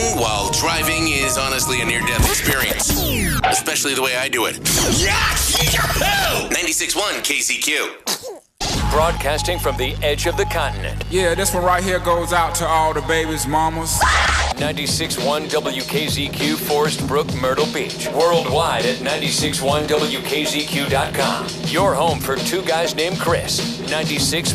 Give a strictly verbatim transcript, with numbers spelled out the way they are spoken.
Drinking while driving is honestly a near-death experience. Especially the way I do it. ninety-six point one K Z Q. Broadcasting from the edge of the continent. Yeah, this one right here goes out to all the babies' mamas. ninety-six point one W K Z Q, Forest Brook, Myrtle Beach. Worldwide at ninety-six point one W K Z Q dot com. Your home for two guys named Chris. ninety-six